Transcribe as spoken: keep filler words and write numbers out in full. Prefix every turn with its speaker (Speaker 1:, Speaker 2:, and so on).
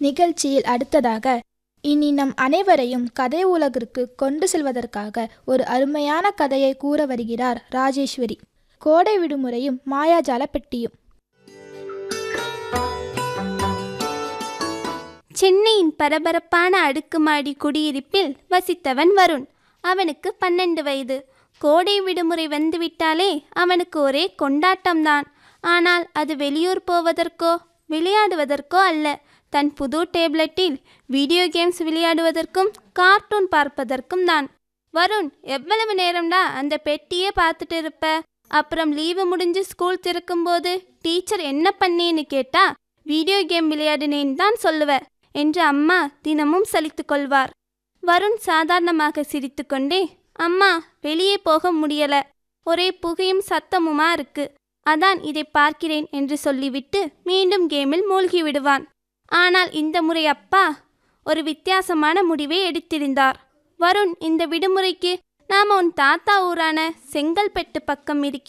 Speaker 1: நிகழ்ச்சியில் அடுத்ததாக இனி நம் அனைவரையும் கதை உலகிற்கு கொண்டு செல்வதற்காக ஒரு அருமையான கதையை கூற வருகிறார் ராஜேஸ்வரி. கோடை விடுமுறையும் மாயாஜால பெட்டியும்.
Speaker 2: சென்னையின் பரபரப்பான அடுக்குமாடி குடியிருப்பில் வசித்தவன் வருண். அவனுக்கு பன்னெண்டு வயது. கோடை விடுமுறை வந்துவிட்டாலே அவனுக்கு ஒரே கொண்டாட்டம்தான். ஆனால் அது வெளியூர் போவதற்கோ விளையாடுவதற்கோ அல்ல. தன் புது டேப்லெட்டில் வீடியோ கேம்ஸ் விளையாடுவதற்கும் கார்ட்டூன் பார்ப்பதற்கும் தான். வருண், எவ்வளவு நேரம்டா அந்த பெட்டியே பார்த்துட்டு இருப்ப? அப்புறம் லீவு முடிஞ்சு ஸ்கூல் திறக்கும்போது டீச்சர் என்ன பண்ணேன்னு கேட்டா வீடியோ கேம் விளையாடினேன்னு தான் சொல்லுவ என்று அம்மா தினமும் சலித்து கொள்வார். வருண் சாதாரணமாக சிரித்து கொண்டே, அம்மா, வெளியே போக முடியல, ஒரே புகையும் சத்தமுமா இருக்கு, அதான் இதை பார்க்கிறேன் என்று சொல்லிவிட்டு மீண்டும் கேமில் மூழ்கி விடுவான். ஆனால் இந்த முறை அப்பா ஒரு வித்தியாசமான முடிவை எடுத்திருந்தார். வருண், இந்த விடுமுறைக்கு நாம உன் தாத்தா ஊரான செங்கல்பட்டு பக்கம் இருக்கிற